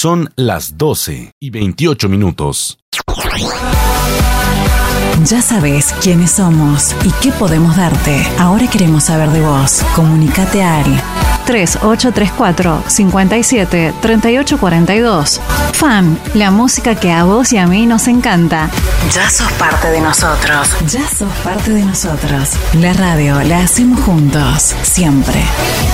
Son las 12:28. Ya sabes quiénes somos y qué podemos darte. Ahora queremos saber de vos. Comunicate al 3834-573842. FAN, la música que a vos y a mí nos encanta. Ya sos parte de nosotros. Ya sos parte de nosotros. La radio la hacemos juntos, siempre.